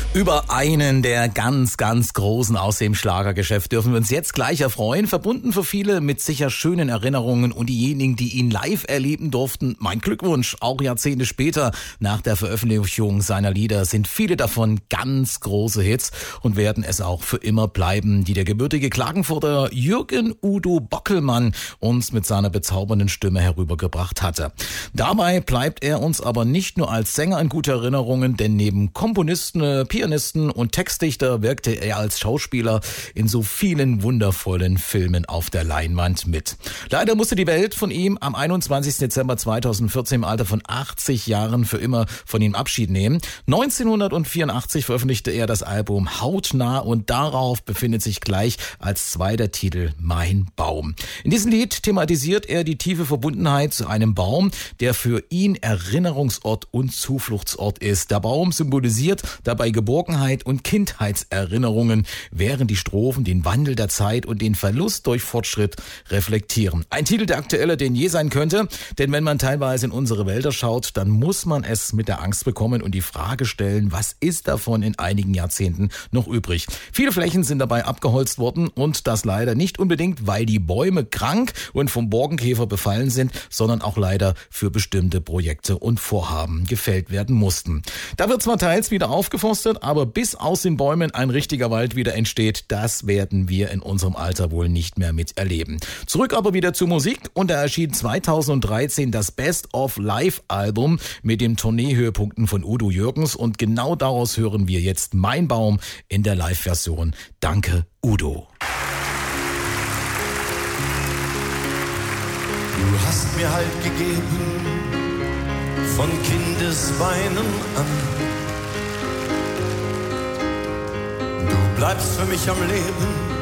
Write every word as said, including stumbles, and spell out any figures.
Über einen der ganz, ganz Großen aus dem Schlagergeschäft dürfen wir uns jetzt gleich erfreuen. Verbunden für viele mit sicher schönen Erinnerungen und diejenigen, die ihn live erleben durften. Mein Glückwunsch, auch Jahrzehnte später nach der Veröffentlichung seiner Lieder sind viele davon ganz große Hits und werden es auch für immer bleiben, die der gebürtige Klagenfurter Jürgen Udo Bockelmann uns mit seiner bezaubernden Stimme herübergebracht hatte. Dabei bleibt er uns aber nicht nur als Sänger in gute Erinnerungen, denn neben Komponisten, Pianisten und Textdichter wirkte er als Schauspieler in so vielen wundervollen Filmen auf der Leinwand mit. Leider musste die Welt von ihm am einundzwanzigsten Dezember zweitausendvierzehn im Alter von achtzig Jahren für immer von ihm Abschied nehmen. neunzehnhundertvierundachtzig veröffentlichte er das Album Hautnah und darauf befindet sich gleich als zweiter Titel Mein Baum. In diesem Lied thematisiert er die tiefe Verbundenheit zu einem Baum, der für ihn Erinnerungsort und Zufluchtsort ist. Der Baum symbolisiert dabei Geborgenheit und Kindheitserinnerungen, während die Strophen den Wandel der Zeit und den Verlust durch Fortschritt reflektieren. Ein Titel, der aktueller denn je sein könnte, denn wenn man teilweise in unsere Wälder schaut, dann muss man es mit der Angst bekommen und die Frage stellen, was ist davon in einigen Jahrzehnten noch übrig? Viele Flächen sind dabei abgeholzt worden und das leider nicht unbedingt, weil die Bäume krank und vom Borkenkäfer befallen sind, sondern auch leider für bestimmte Projekte und Vorhaben gefällt werden mussten. Da wird zwar teils wieder aufgeforstet, aber bis aus den Bäumen ein richtiger Wald wieder entsteht, das werden wir in unserem Alter wohl nicht mehr miterleben. Zurück aber wieder zur Musik und da erschien zweitausenddreizehn das Best of Live Album mit den Tourneehöhepunkten von Udo Jürgens und genau daraus hören wir jetzt Mein Baum in der Live-Version. Danke, Udo. Du hast mir Halt gegeben, von Kindesbeinen an. Du bleibst für mich am Leben.